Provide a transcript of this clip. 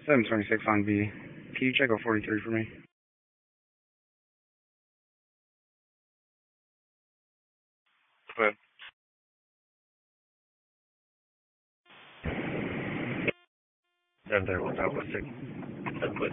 726 on V. Can you check out 43 for me? But and there was that was 6.